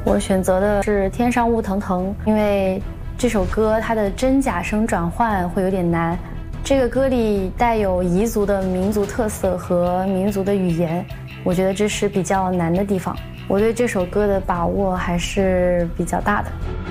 我选择的是《天上雾腾腾》，因为这首歌它的真假声转换会有点难。这个歌里带有彝族的民族特色和民族的语言，我觉得这是比较难的地方。我对这首歌的把握还是比较大的。